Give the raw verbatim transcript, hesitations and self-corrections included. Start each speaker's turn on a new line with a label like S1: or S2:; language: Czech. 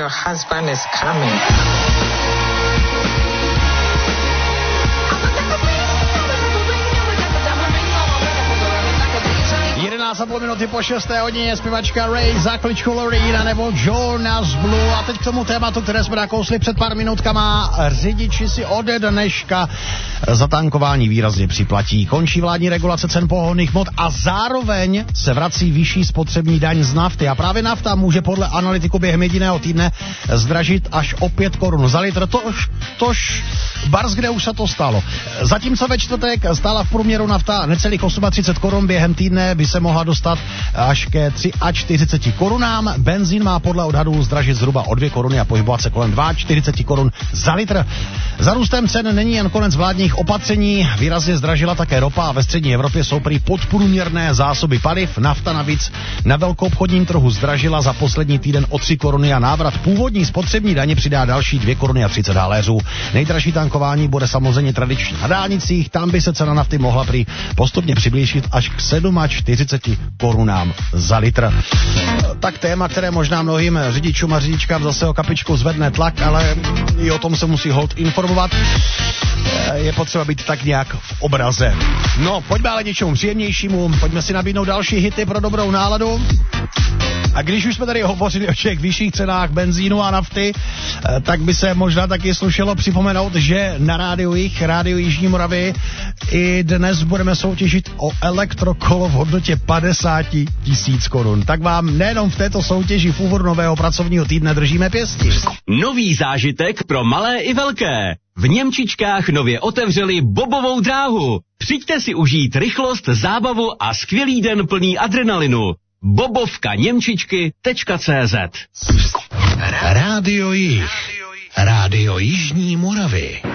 S1: your husband is coming.
S2: jedenáct a půl minuty po šesté hodině zpěvačka Ray za kličkou Lorena nebo Jonas Blue. A teď k tomu tématu, které jsme nakousli před pár minutkama. Řidiči si ode dneška za tankování výrazně připlatí. Končí vládní regulace cen pohonných hmot a zároveň se vrací vyšší spotřební daň z nafty. A právě nafta může podle analytiku během jediného týdne zdražit až o pět korun za litr. Tož, tož bars, kde už se to stalo. Zatímco ve čtvrtek stála v průměru nafta necelých třicet osm korun, během týdne by se mohla dostat až ke čtyřicet tři korunám. Benzín má podle odhadů zdražit zhruba o dvě koruny a pohybovat se kolem čtyřicet dva korun za litr. Za růstem cen není jen konec vládních opatření, výrazně zdražila také ropa a ve střední Evropě jsou prý podprůměrné zásoby paliv. Nafta navíc na velkoobchodním trhu zdražila za poslední týden o tři koruny a návrat původní spotřební daně přidá další dvě koruny a třicet haléřů. Nejdražší tankování bude samozřejmě tradiční na dálnicích, tam by se cena nafty mohla prý postupně přiblížit až k čtyřicet sedm korunám za litr. Tak téma, které možná mnohým řidičům a řidičkám zase o kapičku zvedne tlak, ale i o tom se musí holt informovat. Je potřeba být tak nějak v obraze. No, pojďme ale něčemu příjemnějšímu, pojďme si nabídnout další hity pro dobrou náladu. A když už jsme tady hovořili o těch vyšších cenách benzínu a nafty, tak by se možná taky slušelo připomenout, že na rádiu Jih, rádiu Jižní Moravy, i dnes budeme soutěžit o elektrokolo v hodnotě padesát tisíc korun. Tak vám nejenom v této soutěži v úvodu nového pracovního týdne držíme pěsti.
S3: Nový zážitek pro malé i velké. V Němčičkách nově otevřeli bobovou dráhu. Přijďte si užít rychlost, zábavu a skvělý den plný adrenalinu. bobovka němčičky tečka cé zet.
S4: Rádio Jih. Rádio Jižní Moravy.